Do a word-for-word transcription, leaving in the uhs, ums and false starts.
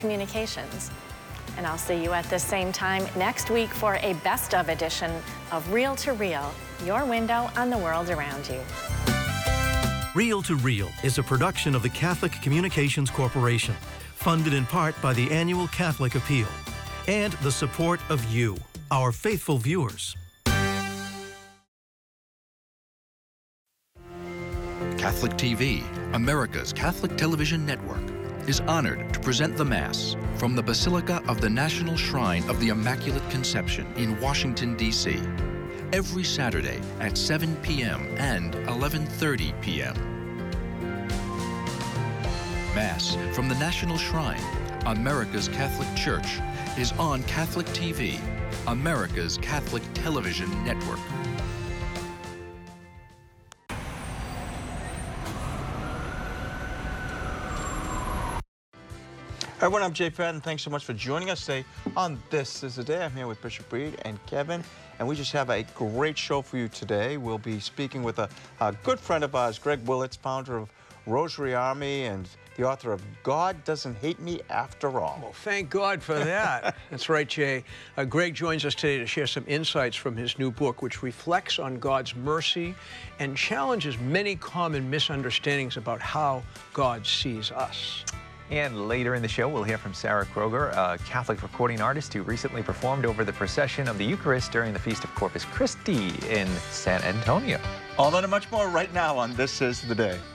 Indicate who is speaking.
Speaker 1: Communications. And I'll see you at the same time next week for a best of edition of Real to Real, your window on the world around you.
Speaker 2: Real to Real is a production of the Catholic Communications Corporation, funded in part by the annual Catholic Appeal, and the support of you, our faithful viewers.
Speaker 3: Catholic T V, America's Catholic television network, is honored to present the Mass from the Basilica of the National Shrine of the Immaculate Conception in Washington, D C every Saturday at seven p m and eleven thirty p m Mass from the National Shrine, America's Catholic Church, is on Catholic T V, America's Catholic television network.
Speaker 4: Hi everyone, I'm Jay Patton. Thanks so much for joining us today on This Is the Day. I'm here with Bishop Reed and Kevin, and we just have a great show for you today. We'll be speaking with a, a good friend of ours, Greg Willits, founder of Rosary Army and the author of God Doesn't Hate Me After All.
Speaker 5: Well, thank God for that. That's right, Jay. Uh, Greg joins us today to share some insights from his new book, which reflects on God's mercy and challenges many common misunderstandings about how God sees us.
Speaker 6: And later in the show, we'll hear from Sarah Kroger, a Catholic recording artist who recently performed over the procession of the Eucharist during the Feast of Corpus Christi in San Antonio.
Speaker 4: All that and much more right now on This Is the Day.